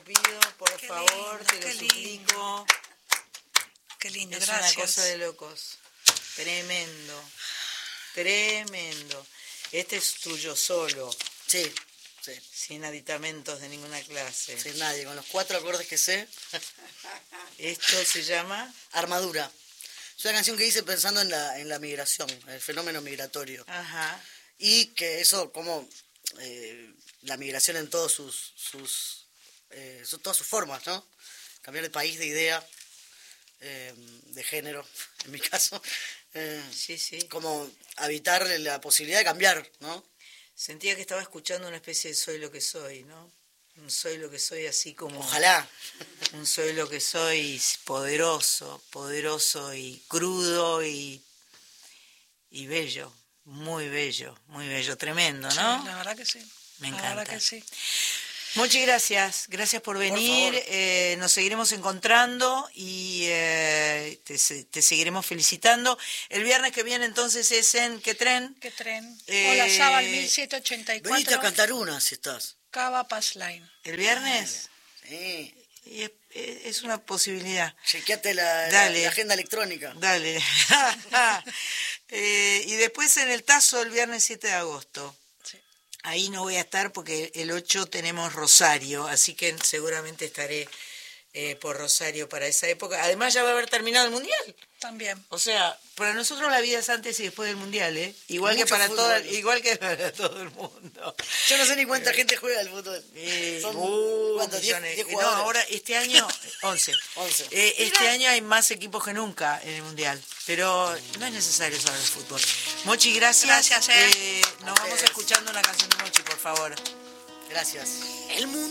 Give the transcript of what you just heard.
pido, por favor, lindo, te qué lo lindo. suplico. Qué lindo, Es gracias. una cosa de locos. Tremendo. Tremendo. Este es tuyo solo. Sí, sí. Sin aditamentos de ninguna clase. Sin nadie, con los 4 acordes que sé. Esto se llama Armadura. Es una canción que hice pensando en la migración, el fenómeno migratorio. Ajá. Y que eso, como la migración en todas todas sus formas, ¿no? Cambiar de país, de idea, de género, en mi caso. Sí, sí. Como habitar la posibilidad de cambiar, ¿no? Sentía que estaba escuchando una especie de Soy lo que soy, ¿no? Un soy lo que soy así como... Ojalá. Un soy lo que soy poderoso, poderoso y crudo y bello, muy bello, tremendo, ¿no? Sí, la verdad que sí. Me La encanta. verdad que sí. Mochi, gracias por venir, nos seguiremos encontrando y te seguiremos felicitando. El viernes que viene entonces es en ¿qué tren? ¿Qué tren? Hola, Sábal 1784. Venite a cantar una si estás. Cava Pass Line. ¿El viernes? Sí. Y es una posibilidad. Chequeate Dale. la agenda electrónica. Dale. Y después en el Tazo el viernes 7 de agosto. Sí. Ahí no voy a estar porque el 8 tenemos Rosario, así que seguramente estaré por Rosario para esa época. Además ya va a haber terminado el Mundial. También. O sea, para nosotros la vida es antes y después del Mundial, ¿eh? Igual que Mucho para fútbol. igual que para todo el mundo. Yo no sé ni cuánta gente juega al fútbol. Son ¿cuántos? 10 millones. No, jugadores. ahora este año 11. 11. Este año hay más equipos que nunca en el Mundial, pero no es necesario saber el fútbol. Mochi, gracias. Gracias, Nos vamos ustedes. escuchando una canción de Mochi, por favor. Gracias. El mundo